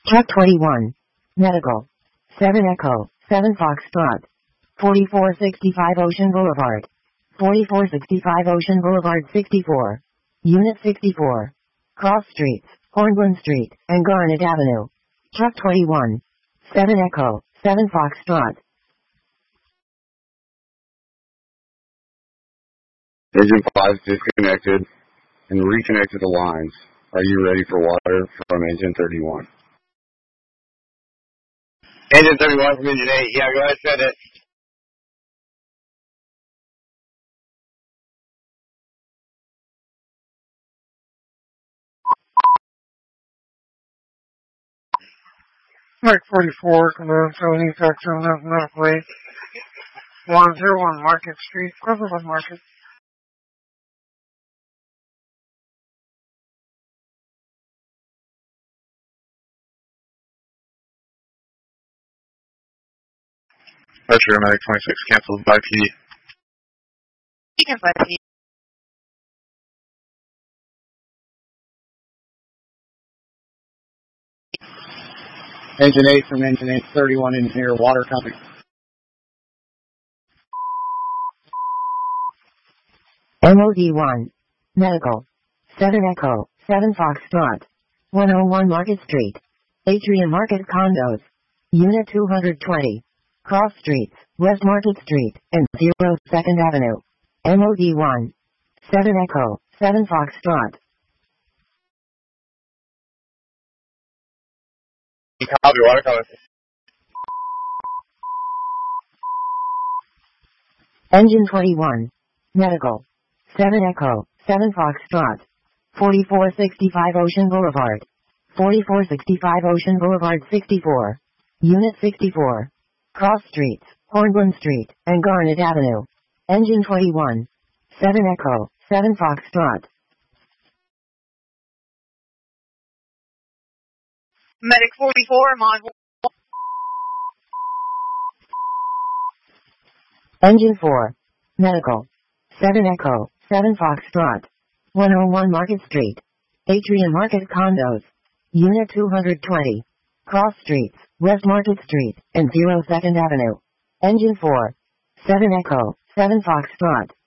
Truck 21. Medical. 7 Echo, 7 Foxtrot. 4465 Ocean Boulevard. 4465 Ocean Boulevard 64. Unit 64. Cross Streets, Hornbloom Street, and Garnet Avenue. Truck 21. 7 Echo, 7 Foxtrot. Engine 5 disconnected and reconnected the lines. Are you ready for water from engine 31? Engine 31 from engine 8. Yeah, go ahead, send it. Mike 44, command Tony, Texan, Northway, 101 Market Street, Cleveland Market. Pressure, Medic 26, canceled by PD. Canceled by PD. Engine 8 from engine 831 in here, water coming. MOD1. Medical. 7 Echo, 7 Foxtrot. 101 Market Street. Atrium Market Condos. Unit 220. Cross Streets, West Market Street, and 02nd Avenue. MOD1. 7 Echo, 7 Foxtrot. Copy, water coming. Engine 21. Medical. 7 Echo, 7 Foxtrot. 4465 Ocean Boulevard. 4465 Ocean Boulevard 64. Unit 64. Cross Streets, Hornbloom Street, and Garnet Avenue. Engine 21. 7 Echo, 7 Foxtrot. Medic 44, Mod 1. Engine 4. Medical. 7 Echo, 7 Foxtrot. 101 Market Street. Atrium Market Condos. Unit 220. Cross Streets, West Market Street, and 02nd Avenue. Engine 4. 7 Echo, 7 Foxtrot.